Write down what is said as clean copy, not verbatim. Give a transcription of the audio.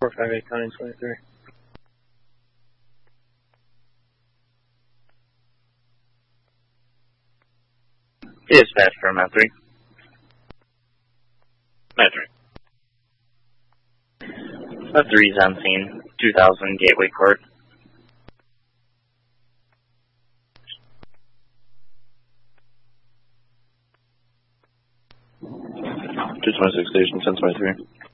458 County 23. Dispatch for Met 3. Met 3. Met 3 is on scene, 2000 Gateway Court. Two 26 station, 1023.